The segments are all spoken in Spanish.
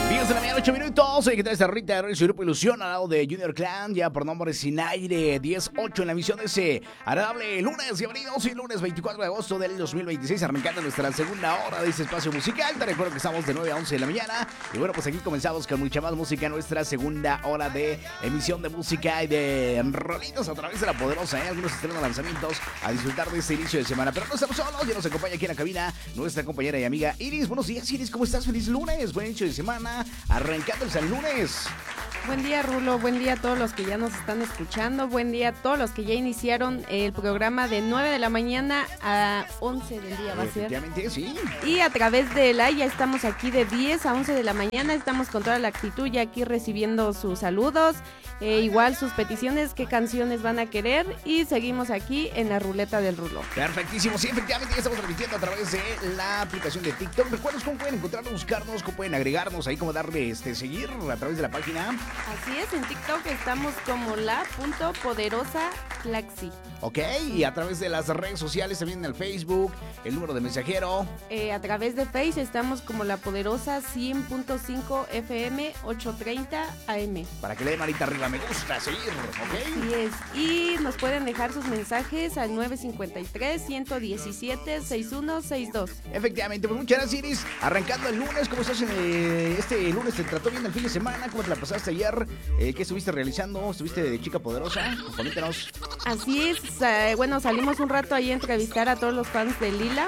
10 de la mañana, 8 minutos. ¿Qué tal esta Rita? El grupo Ilusión al lado de Junior Clan, ya por nombre Sin Aire. 10-8 en la emisión de ese agradable lunes. Bienvenidos, y lunes 24 de agosto del 2026, arrancando nuestra segunda hora de este espacio musical. Te recuerdo que estamos de 9 a 11 de la mañana. Y bueno, pues aquí comenzamos con mucha más música en nuestra segunda hora de emisión de música y de rolitos a través de la poderosa. Algunos estrenos lanzamientos a disfrutar de este inicio de semana. Pero no estamos solos, ya nos acompaña aquí en la cabina nuestra compañera y amiga Iris. Buenos días, Iris, ¿cómo estás? Feliz lunes, buen inicio de semana. Arrancando el San Lunes. Buen día, Rulo. Buen día a todos los que ya nos están escuchando. Buen día a todos los que ya iniciaron el programa de 9 de la mañana a 11 del día, ¿va a ser? Efectivamente, sí. Y a través de la ya estamos aquí de 10 a 11 de la mañana. Estamos con toda la actitud ya aquí recibiendo sus saludos, igual sus peticiones, qué canciones van a querer. Y seguimos aquí en la ruleta del Rulo. Perfectísimo, sí, efectivamente ya estamos transmitiendo a través de la aplicación de TikTok. Recuerden cómo pueden encontrarnos, buscarnos, cómo pueden agregarnos ahí, cómo darle seguir a través de la página. Así es, en TikTok estamos como la.poderosaflaxi. Ok, y a través de las redes sociales, también en el Facebook, el número de mensajero. A través de Face estamos como La Poderosa 100.5 FM 830 AM. Para que le den manita arriba, me gusta, seguir, ¿ok? Así es, y nos pueden dejar sus mensajes al 953-117-6162. Efectivamente, pues muchas gracias, Iris. Arrancando el lunes, ¿cómo estás este lunes? ¿Te trató bien el fin de semana? ¿Cómo te la pasaste ayer? ¿Qué estuviste realizando? ¿Estuviste de chica poderosa? Coméntanos. Así es, bueno, salimos un rato ahí a entrevistar a todos los fans de Lila.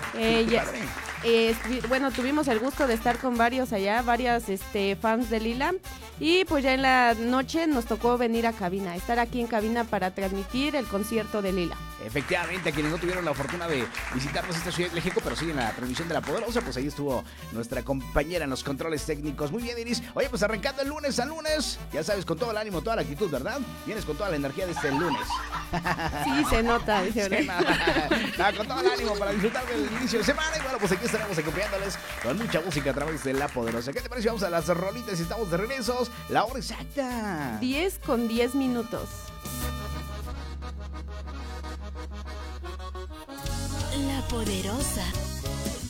Bueno, tuvimos el gusto de estar con varios allá, varias fans de Lila. Y pues ya en la noche nos tocó venir a cabina, estar aquí en cabina para transmitir el concierto de Lila. Efectivamente, a quienes no tuvieron la fortuna de visitarnos esta ciudad de México, pero sí en la transmisión de La Poderosa, pues ahí estuvo nuestra compañera en los controles técnicos. Muy bien, Iris. Oye, pues arrancando el lunes al lunes, ya sabes, con todo el ánimo, toda la actitud, ¿verdad? Vienes con toda la energía de este lunes. Sí, se nota, dice. Con todo el ánimo para disfrutar del inicio de semana. Y bueno, pues aquí estaremos acompañándoles con mucha música a través de La Poderosa. ¿Qué te parece? Vamos a las rolitas y estamos de regreso. La hora exacta. 10:10. La Poderosa.